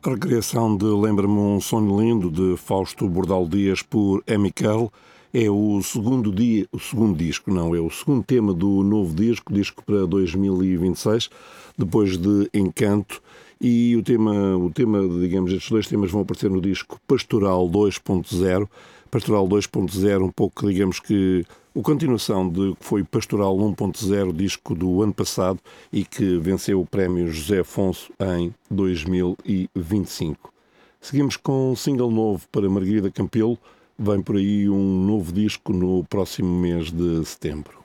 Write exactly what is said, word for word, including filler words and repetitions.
A recriação de Lembra-me um Sonho Lindo, de Fausto Bordal Dias, por Amy Carroll, é o segundo dia, o segundo disco, não, é o segundo tema do novo disco, disco para dois mil e vinte e seis, depois de Encanto, e o tema, o tema, digamos, estes dois temas vão aparecer no disco Pastoral dois ponto zero. Pastoral dois ponto zero, um pouco, digamos que, a continuação de que foi Pastoral um ponto zero, disco do ano passado e que venceu o prémio José Afonso em dois mil e vinte e cinco. Seguimos com um single novo para Margarida Campelo. Vem por aí um novo disco no próximo mês de setembro.